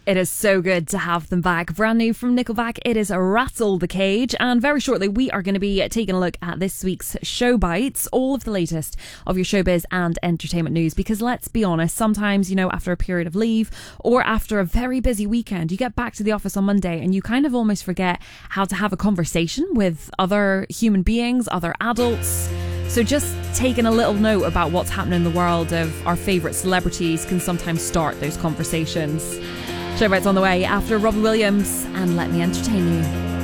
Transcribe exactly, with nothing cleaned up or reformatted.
It is so good to have them back. Brand new from Nickelback, it is Rattle the Cage. And very shortly, we are going to be taking a look at this week's Show Bites, all of the latest of your showbiz and entertainment news. Because let's be honest, sometimes, you know, after a period of leave or after a very busy weekend, you get back to the office on Monday and you kind of almost forget how to have a conversation with other human beings, other adults. So just taking a little note about what's happening in the world of our favourite celebrities can sometimes start those conversations. Show Bites on the way after Robbie Williams and Let Me Entertain You.